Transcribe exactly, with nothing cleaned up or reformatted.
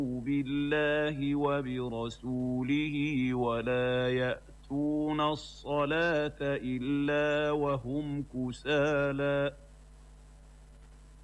بالله وبرسوله ولا يأتون الصلاة إلا وهم كسالى